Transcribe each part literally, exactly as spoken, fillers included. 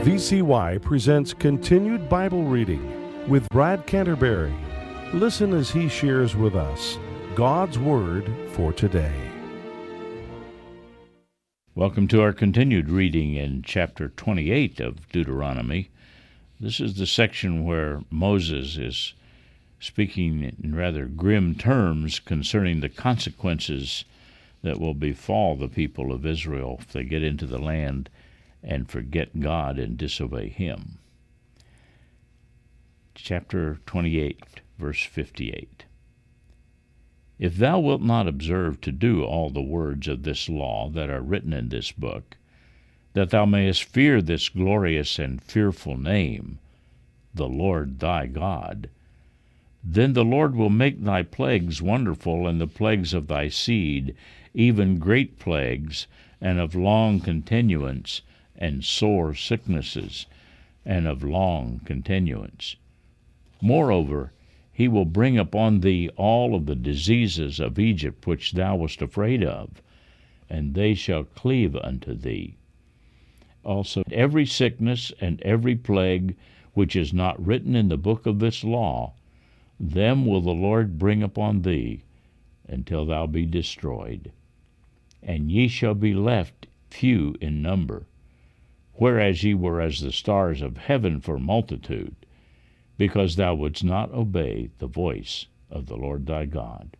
V C Y presents Continued Bible Reading with Brad Canterbury. Listen as he shares with us God's Word for today. Welcome to our continued reading in chapter twenty-eight of Deuteronomy. This is the section where Moses is speaking in rather grim terms concerning the consequences that will befall the people of Israel if they get into the land and forget God and disobey Him. Chapter twenty-eight, verse fifty-eight. If thou wilt not observe to do all the words of this law that are written in this book, that thou mayest fear this glorious and fearful name, the Lord thy God, then the Lord will make thy plagues wonderful, and the plagues of thy seed, even great plagues, and of long continuance, and sore sicknesses, and of long continuance. Moreover, he will bring upon thee all of the diseases of Egypt which thou wast afraid of, and they shall cleave unto thee. Also every sickness and every plague which is not written in the book of this law, them will the Lord bring upon thee, until thou be destroyed. And ye shall be left few in number, whereas ye were as the stars of heaven for multitude, because thou wouldst not obey the voice of the Lord thy God.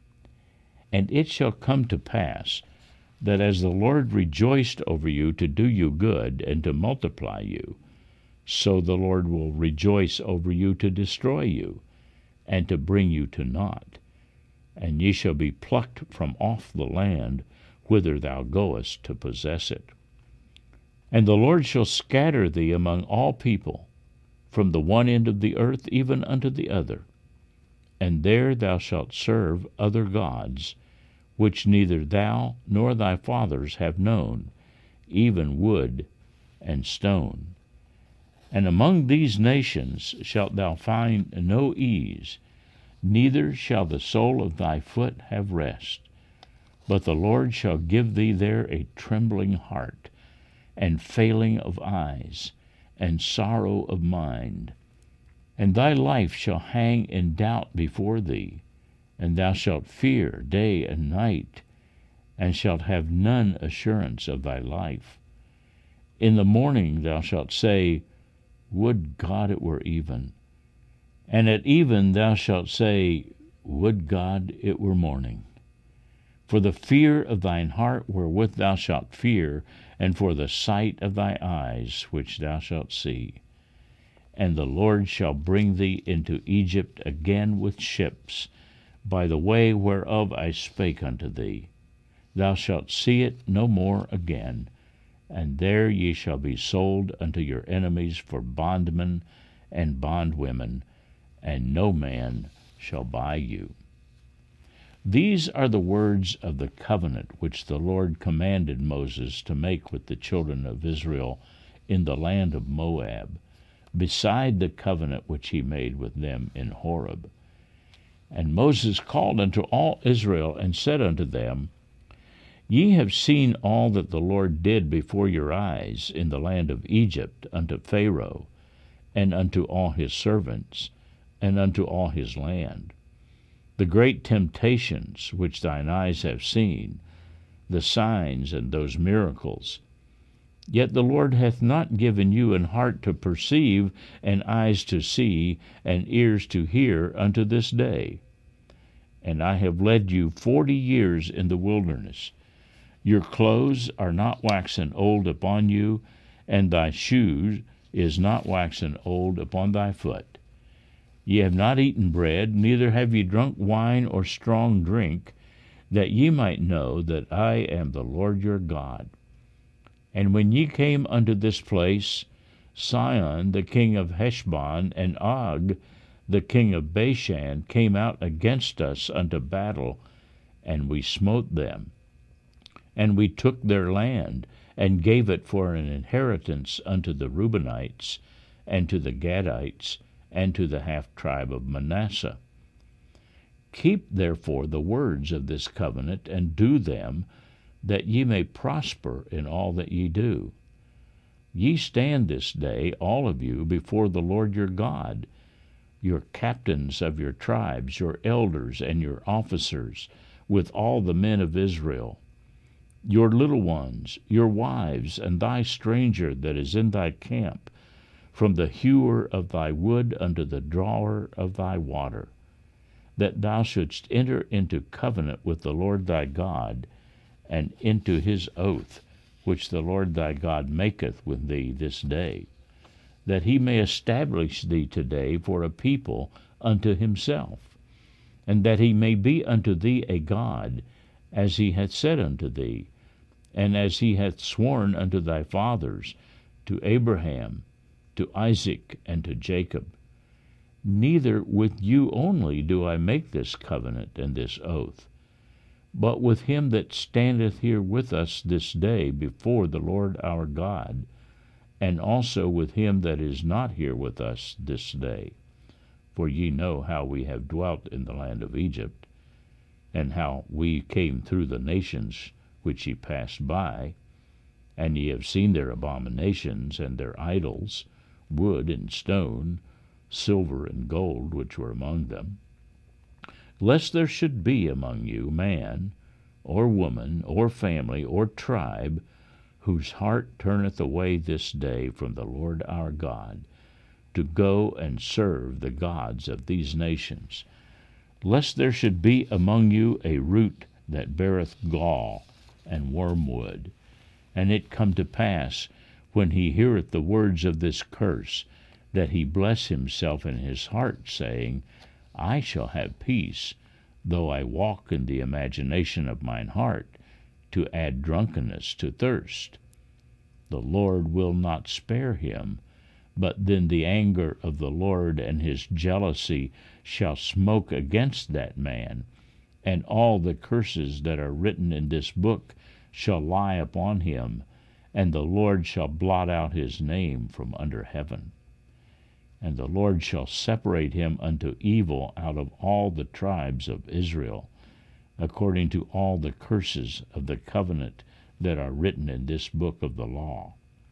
And it shall come to pass, that as the Lord rejoiced over you to do you good and to multiply you, so the Lord will rejoice over you to destroy you, and to bring you to naught. And ye shall be plucked from off the land whither thou goest to possess it. And the Lord shall scatter thee among all people, from the one end of the earth even unto the other. And there thou shalt serve other gods, which neither thou nor thy fathers have known, even wood and stone. And among these nations shalt thou find no ease, neither shall the sole of thy foot have rest. But the Lord shall give thee there a trembling heart, and failing of eyes, and sorrow of mind. And thy life shall hang in doubt before thee, and thou shalt fear day and night, and shalt have none assurance of thy life. In the morning thou shalt say, Would God it were even. And at even thou shalt say, Would God it were morning. For the fear of thine heart wherewith thou shalt fear, and for the sight of thy eyes which thou shalt see. And the Lord shall bring thee into Egypt again with ships, by the way whereof I spake unto thee. Thou shalt see it no more again, and there ye shall be sold unto your enemies for bondmen and bondwomen, and no man shall buy you. These are the words of the covenant which the Lord commanded Moses to make with the children of Israel in the land of Moab, beside the covenant which he made with them in Horeb. And Moses called unto all Israel, and said unto them, Ye have seen all that the Lord did before your eyes in the land of Egypt unto Pharaoh, and unto all his servants, and unto all his land. The great temptations which thine eyes have seen, the signs and those miracles. Yet the Lord hath not given you an heart to perceive, and eyes to see, and ears to hear unto this day. And I have led you forty years in the wilderness. Your clothes are not waxen old upon you, and thy shoe is not waxen old upon thy foot. Ye have not eaten bread, neither have ye drunk wine or strong drink, that ye might know that I am the Lord your God. And when ye came unto this place, Sihon the king of Heshbon, and Og the king of Bashan, came out against us unto battle, and we smote them. And we took their land, and gave it for an inheritance unto the Reubenites, and to the Gadites, and to the half-tribe of Manasseh. Keep therefore the words of this covenant, and do them, that ye may prosper in all that ye do. Ye stand this day, all of you, before the Lord your God, your captains of your tribes, your elders and your officers, with all the men of Israel, your little ones, your wives, and thy stranger that is in thy camp, from the hewer of thy wood unto the drawer of thy water, that thou shouldst enter into covenant with the Lord thy God, and into his oath, which the Lord thy God maketh with thee this day, that he may establish thee today for a people unto himself, and that he may be unto thee a God, as he hath said unto thee, and as he hath sworn unto thy fathers, to Abraham, to Isaac, and to Jacob. Neither with you only do I make this covenant and this oath, but with him that standeth here with us this day before the Lord our God, and also with him that is not here with us this day. For ye know how we have dwelt in the land of Egypt, and how we came through the nations which ye passed by, and ye have seen their abominations and their idols, wood and stone, silver and gold, which were among them. Lest there should be among you man, or woman, or family, or tribe, whose heart turneth away this day from the Lord our God, to go and serve the gods of these nations, lest there should be among you a root that beareth gall and wormwood, and it come to pass, when he heareth the words of this curse, that he bless himself in his heart, saying, I shall have peace, though I walk in the imagination of mine heart, to add drunkenness to thirst. The Lord will not spare him, but then the anger of the Lord and his jealousy shall smoke against that man, and all the curses that are written in this book shall lie upon him, and the Lord shall blot out his name from under heaven. And the Lord shall separate him unto evil out of all the tribes of Israel, according to all the curses of the covenant that are written in this book of the law.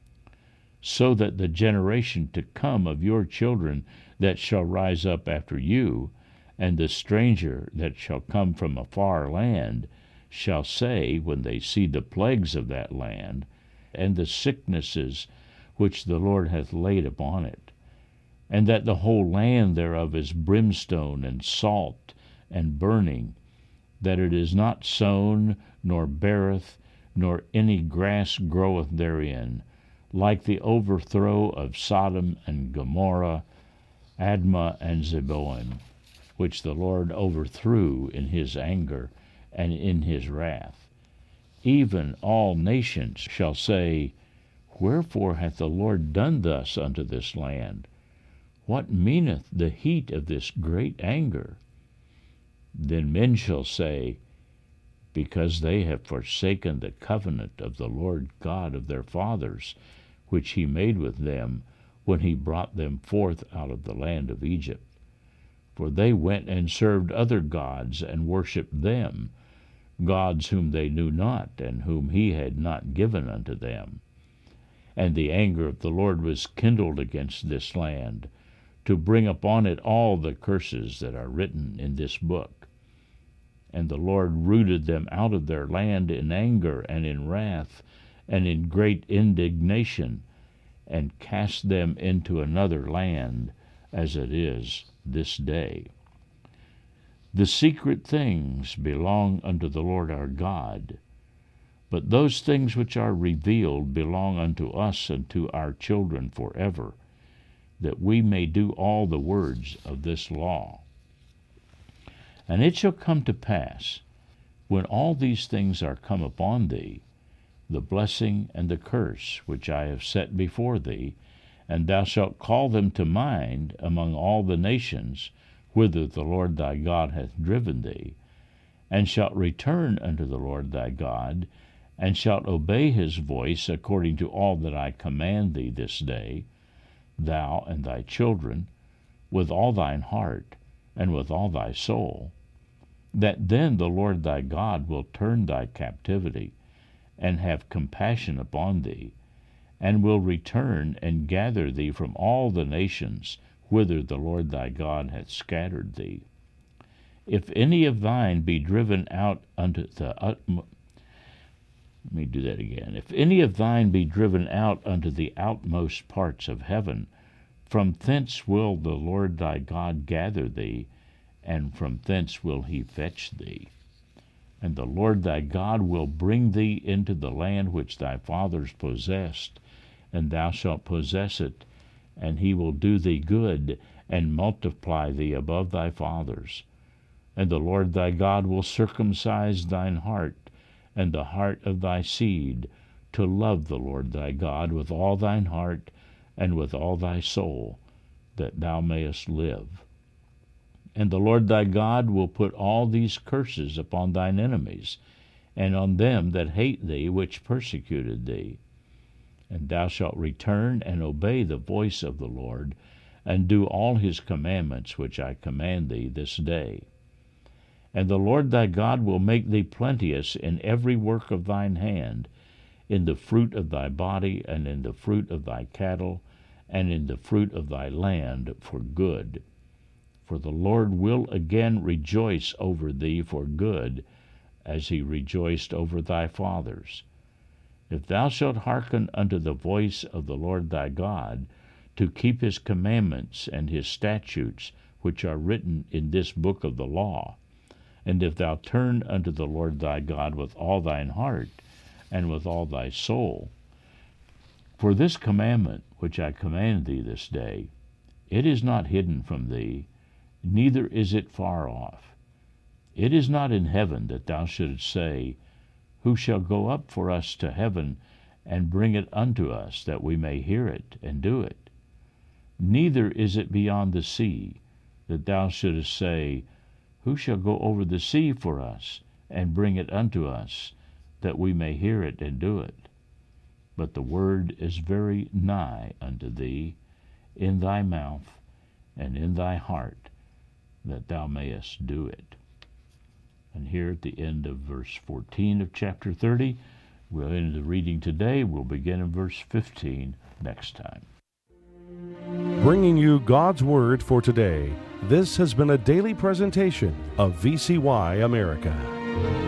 So that the generation to come of your children that shall rise up after you, and the stranger that shall come from a far land, shall say, when they see the plagues of that land, and the sicknesses which the Lord hath laid upon it, and that the whole land thereof is brimstone and salt and burning, that it is not sown, nor beareth, nor any grass groweth therein, like the overthrow of Sodom and Gomorrah, Admah and Zeboim, which the Lord overthrew in his anger and in his wrath. Even all nations shall say, Wherefore hath the Lord done thus unto this land? What meaneth the heat of this great anger? Then men shall say, Because they have forsaken the covenant of the Lord God of their fathers, which he made with them when he brought them forth out of the land of Egypt. For they went and served other gods, and worshipped them, gods whom they knew not, and whom he had not given unto them. And the anger of the Lord was kindled against this land, to bring upon it all the curses that are written in this book. And the Lord rooted them out of their land in anger and in wrath and in great indignation, and cast them into another land, as it is this day. The secret things belong unto the Lord our God, but those things which are revealed belong unto us and to our children forever, that we may do all the words of this law. And it shall come to pass, when all these things are come upon thee, the blessing and the curse which I have set before thee, and thou shalt call them to mind among all the nations whither the Lord thy God hath driven thee, and shalt return unto the Lord thy God, and shalt obey his voice according to all that I command thee this day, thou and thy children, with all thine heart, and with all thy soul, that then the Lord thy God will turn thy captivity, and have compassion upon thee, and will return and gather thee from all the nations whither the Lord thy God hath scattered thee. If any of thine be driven out unto the utmost, let me do that again. If any of thine be driven out unto the outmost parts of heaven, from thence will the Lord thy God gather thee, and from thence will he fetch thee. And the Lord thy God will bring thee into the land which thy fathers possessed, and thou shalt possess it, and he will do thee good, and multiply thee above thy fathers. And the Lord thy God will circumcise thine heart, and the heart of thy seed, to love the Lord thy God with all thine heart, and with all thy soul, that thou mayest live. And the Lord thy God will put all these curses upon thine enemies, and on them that hate thee, which persecuted thee. And thou shalt return and obey the voice of the Lord, and do all his commandments which I command thee this day. And the Lord thy God will make thee plenteous in every work of thine hand, in the fruit of thy body, and in the fruit of thy cattle, and in the fruit of thy land for good. For the Lord will again rejoice over thee for good, as he rejoiced over thy fathers. If thou shalt hearken unto the voice of the Lord thy God, to keep his commandments and his statutes, which are written in this book of the law, and if thou turn unto the Lord thy God with all thine heart, and with all thy soul, for this commandment which I command thee this day, it is not hidden from thee, neither is it far off. It is not in heaven, that thou shouldest say, Who shall go up for us to heaven, and bring it unto us, that we may hear it and do it? Neither is it beyond the sea, that thou shouldest say, Who shall go over the sea for us, and bring it unto us, that we may hear it and do it? But the word is very nigh unto thee, in thy mouth and in thy heart, that thou mayest do it. And here at the end of verse fourteen of chapter thirty, we'll end the reading today. We'll begin in verse fifteen next time. Bringing you God's Word for today, this has been a daily presentation of V C Y America.